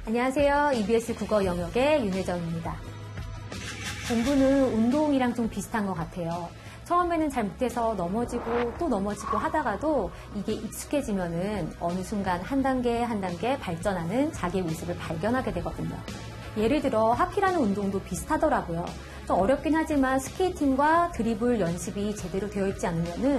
안녕하세요. EBS 국어 영역의 윤혜정입니다. 공부는 운동이랑 좀 비슷한 것 같아요. 처음에는 잘 못해서 넘어지고 또 넘어지고 하다가도 이게 익숙해지면은 어느 순간 한 단계 한 단계 발전하는 자기의 모습을 발견하게 되거든요. 예를 들어 하키라는 운동도 비슷하더라고요. 좀 어렵긴 하지만 스케이팅과 드리블 연습이 제대로 되어 있지 않으면은